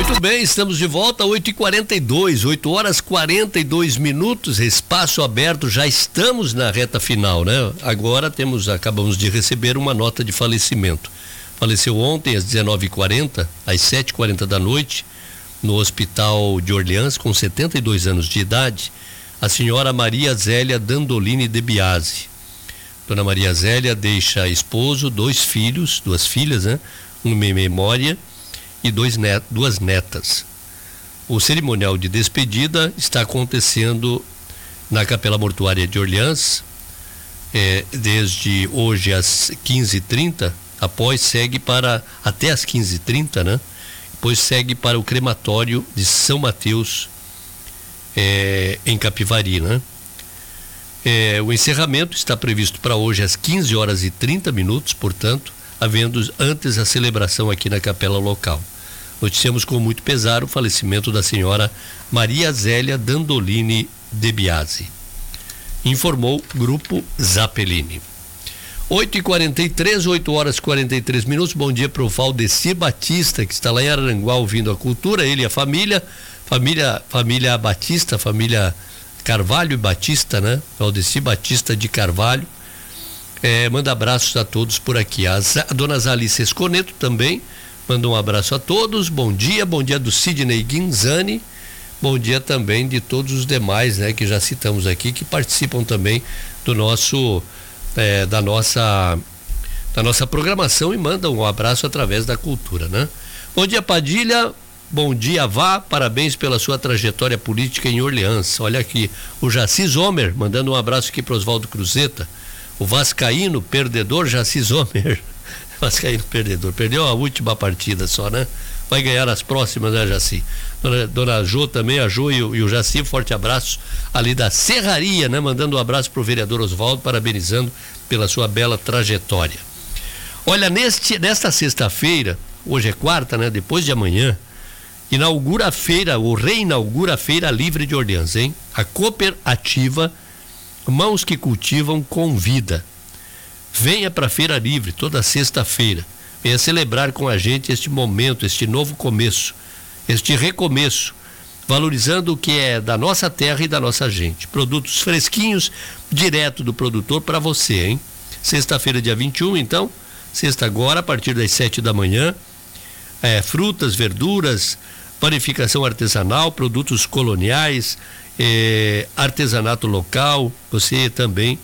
Muito bem, estamos de volta, 8h42, 8 horas 42 minutos, espaço aberto, já estamos na reta final, né? Agora acabamos de receber uma nota de falecimento. Faleceu ontem às 19h40, às 7h40 da noite, no Hospital de Orleans, com 72 anos de idade, a senhora Maria Zélia Dandolini de Biasi. Dona Maria Zélia deixa esposo, duas filhas, né? Uma em memória e duas netas. O cerimonial de despedida está acontecendo na Capela Mortuária de Orleans, desde hoje às 15h30, após segue até às 15h30, né? Depois segue para o crematório de São Mateus, em Capivari, né? O encerramento está previsto para hoje às 15h30, portanto, havendo antes a celebração aqui na capela local. Noticiamos com muito pesar o falecimento da senhora Maria Zélia Dandolini de Biasi. Informou Grupo Zappellini. 8h43, 8 horas 43 minutos. Bom dia para o Valdecir Batista, que está lá em Araranguá ouvindo a cultura, ele e a família Batista, família Carvalho e Batista, né? Valdecir Batista de Carvalho. Manda abraços a todos por aqui. A dona Zalice Esconeto também manda um abraço a todos. Bom dia do Sidney Guinzani. Bom dia também de todos os demais, né, que já citamos aqui, que participam também do nosso da nossa programação e mandam um abraço através da cultura, né? Bom dia, Padilha. Bom dia, Vá. Parabéns pela sua trajetória política em Orleans. Olha aqui, o Jaci Zomer mandando um abraço aqui para Oswaldo Cruzeta. O vascaíno perdedor Jaci Zomer. Vascaíno perdedor, perdeu a última partida só, né? Vai ganhar as próximas, né, Jaci? Dona Jô também, a Jô e o Jaci, forte abraço ali da Serraria, né? Mandando um abraço pro vereador Oswaldo, parabenizando pela sua bela trajetória. Olha, nesta sexta-feira, hoje é quarta, né? Depois de amanhã, inaugura a feira, ou reinaugura a Feira Livre de Orleans, hein? A cooperativa Mãos que Cultivam convida. Venha para a Feira Livre toda sexta-feira. Venha celebrar com a gente este momento, este novo começo, este recomeço, valorizando o que é da nossa terra e da nossa gente. Produtos fresquinhos, direto do produtor para você, hein? Sexta-feira, dia 21, então, sexta agora, a partir das 7 da manhã, frutas, verduras, panificação artesanal, produtos coloniais, artesanato local. Você também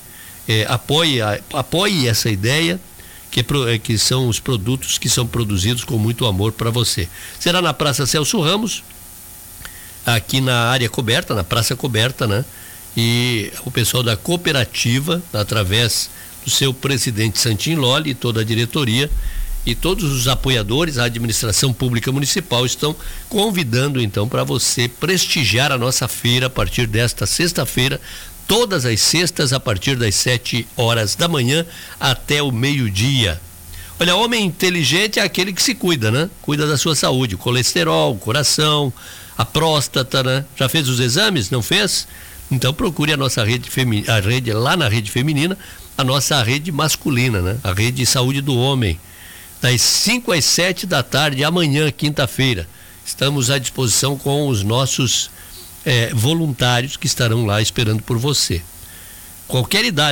apoie essa ideia, que são os produtos que são produzidos com muito amor para você. Será na Praça Celso Ramos, aqui na área coberta, na Praça Coberta, né? E o pessoal da cooperativa, através do seu presidente Santin Lolli e toda a diretoria e todos os apoiadores, a administração pública municipal, estão convidando então para você prestigiar a nossa feira a partir desta sexta-feira, todas as sextas, a partir das 7 horas da manhã até o meio-dia. Olha, homem inteligente é aquele que se cuida, né? Cuida da sua saúde, colesterol, coração, a próstata, né? Já fez os exames? Não fez? Então procure a nossa rede lá na rede feminina, a nossa rede masculina, né? A rede de saúde do homem, das 5 às 7 da tarde, amanhã, quinta-feira. Estamos à disposição com os nossos voluntários que estarão lá esperando por você. Qualquer idade.